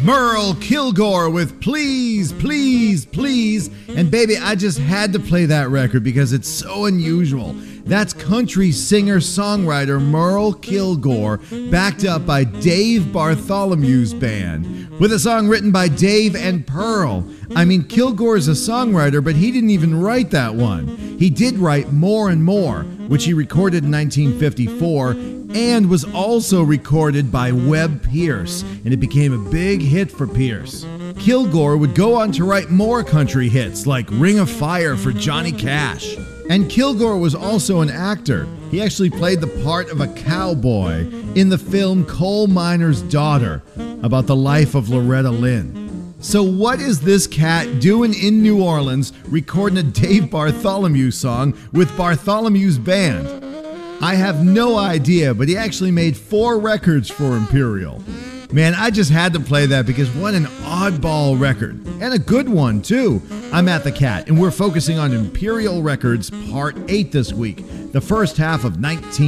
Merle Kilgore with Please, Please, Please. And baby, I just had to play that record because it's so unusual. That's country singer-songwriter Merle Kilgore, backed up by Dave Bartholomew's band, with a song written by Dave and Pearl. I mean, Kilgore's a songwriter, but he didn't even write that one. He did write More and More, which he recorded in 1954, and was also recorded by Webb Pierce, and it became a big hit for Pierce. Kilgore would go on to write more country hits like Ring of Fire for Johnny Cash. And Kilgore was also an actor. He actually played the part of a cowboy in the film Coal Miner's Daughter, about the life of Loretta Lynn. So what is this cat doing in New Orleans recording a Dave Bartholomew song with Bartholomew's band? I have no idea, but he actually made 4 records for Imperial. Man, I just had to play that because what an oddball record. And a good one, too. I'm At the Cat, and we're focusing on Imperial Records Part 8 this week, the first half of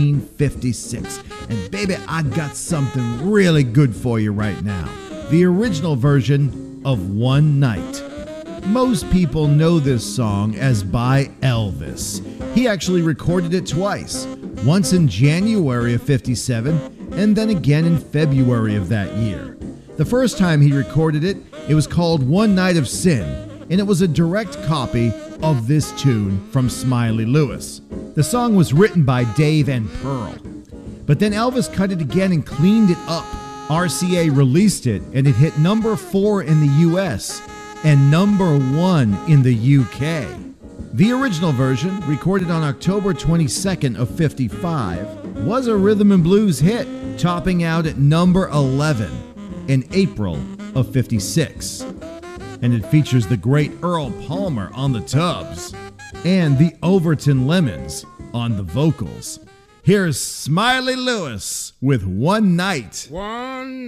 1956. And baby, I got something really good for you right now. The original version of One Night. Most people know this song as by Elvis. He actually recorded it twice, once in January of 57, and then again in February of that year. The first time he recorded it, it was called One Night of Sin, and it was a direct copy of this tune from Smiley Lewis. The song was written by Dave and Pearl. But then Elvis cut it again and cleaned it up. RCA released it, and it hit number 4 in the US and number 1 in the UK. The original version, recorded on October 22nd of 55, was a rhythm and blues hit, topping out at number 11 in April of 56. And it features the great Earl Palmer on the tubs and the Overton Lemons on the vocals. Here's Smiley Lewis with One Night. One